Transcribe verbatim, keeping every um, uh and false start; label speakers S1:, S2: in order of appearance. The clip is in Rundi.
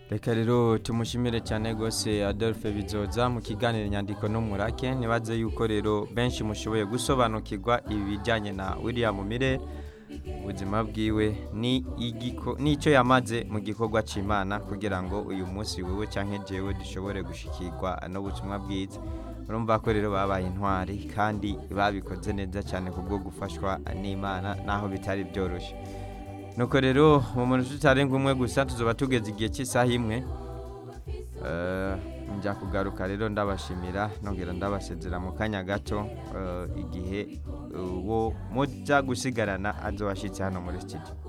S1: Reka rero tumushimire cyane gose Adolphe Bizoza mu kiganiro nyandiko no murake nibaze yuko rero benshi mushoboye gusobanukirwa ibijyanye na William Mire ubuzima bwiwe ni igiko nico yamaze mu gikorwa c'Imana kugira ngo uyu munsi wewe canke jewe dushobore gushikirwa no butumwa bwiza. Urumva ko rero babaye intwari kandi babikoze neza cyane kubwo gufashwa n'Imana naho bitari byoroshe. Nuko rero mu muntu tutarenga umwe gusa tuzoba tugeze igihe cy'isaha imwe eh njya kugaruka rero ndabashimira nongera ndabasezera mu kanya gato igihe wo muja gusigarana azowashitse hano muri studio.